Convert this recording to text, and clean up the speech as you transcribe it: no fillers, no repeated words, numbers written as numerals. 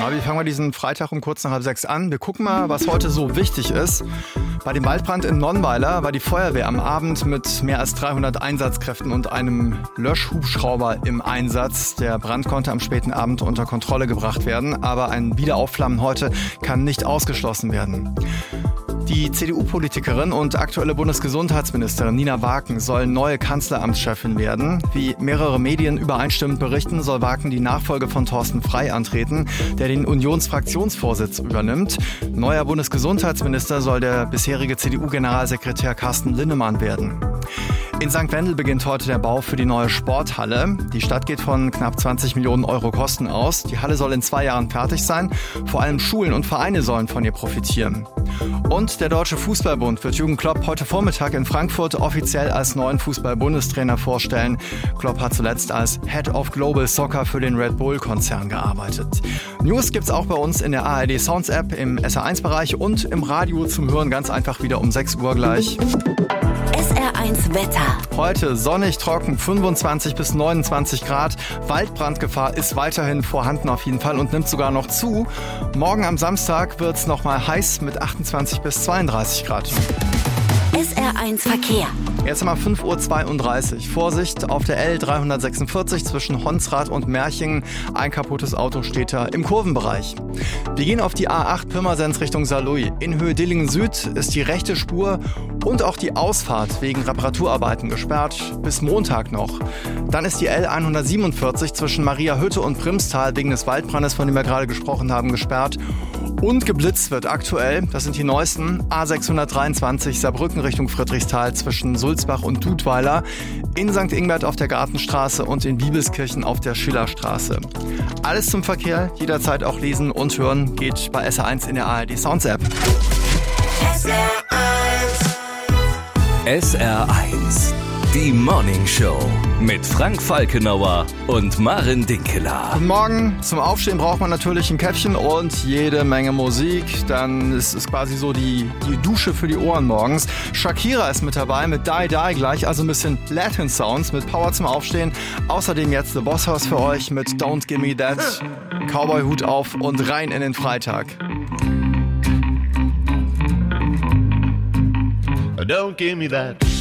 Ja, wir fangen mal diesen Freitag um kurz nach 5:30 an. Wir gucken mal, was heute so wichtig ist. Bei dem Waldbrand in Nonnweiler war die Feuerwehr am Abend mit mehr als 300 Einsatzkräften und einem Löschhubschrauber im Einsatz. Der Brand konnte am späten Abend unter Kontrolle gebracht werden, aber ein Wiederaufflammen heute kann nicht ausgeschlossen werden. Die CDU-Politikerin und aktuelle Bundesgesundheitsministerin Nina Waken soll neue Kanzleramtschefin werden. Wie mehrere Medien übereinstimmend berichten, soll Waken die Nachfolge von Thorsten Frey antreten, der den Unionsfraktionsvorsitz übernimmt. Neuer Bundesgesundheitsminister soll der bisherige CDU-Generalsekretär Carsten Linnemann werden. In St. Wendel beginnt heute der Bau für die neue Sporthalle. Die Stadt geht von knapp 20 Millionen Euro Kosten aus. Die Halle soll in 2 Jahren fertig sein. Vor allem Schulen und Vereine sollen von ihr profitieren. Und der Deutsche Fußballbund wird Jürgen Klopp heute Vormittag in Frankfurt offiziell als neuen Fußball-Bundestrainer vorstellen. Klopp hat zuletzt als Head of Global Soccer für den Red Bull-Konzern gearbeitet. News gibt's auch bei uns in der ARD Sounds App im SR1-Bereich und im Radio zum Hören ganz einfach wieder um 6 Uhr gleich. SR1 Wetter. Heute sonnig, trocken, 25 bis 29 Grad. Waldbrandgefahr ist weiterhin vorhanden auf jeden Fall und nimmt sogar noch zu. Morgen am Samstag wird es nochmal heiß mit 28 bis 32 Grad. SR1 Verkehr. Jetzt einmal 5:32 Uhr. Vorsicht auf der L346 zwischen Honsrad und Merchingen. Ein kaputtes Auto steht da im Kurvenbereich. Wir gehen auf die A8 Pirmasens Richtung Saarlouis. In Höhe Dillingen Süd ist die rechte Spur und auch die Ausfahrt wegen Reparaturarbeiten gesperrt. Bis Montag noch. Dann ist die L147 zwischen Mariahütte und Primstal wegen des Waldbrandes, von dem wir gerade gesprochen haben, gesperrt. Und geblitzt wird aktuell, das sind die neuesten, A623 Saarbrücken Richtung Friedrichsthal zwischen Sulzbach und Dudweiler, in St. Ingbert auf der Gartenstraße und in Wiebelskirchen auf der Schillerstraße. Alles zum Verkehr, jederzeit auch lesen und hören, geht bei SR1 in der ARD Sounds App. SR1, die Morning Show mit Frank Falkenauer und Maren Dinkeler. Guten Morgen. Zum Aufstehen braucht man natürlich ein Käffchen und jede Menge Musik. Dann ist es quasi so die Dusche für die Ohren morgens. Shakira ist mit dabei mit Die Die gleich, also ein bisschen Latin Sounds mit Power zum Aufstehen. Außerdem jetzt The Boss House für euch mit Don't Give Me That. Cowboy-Hut auf und rein in den Freitag. Don't give me that.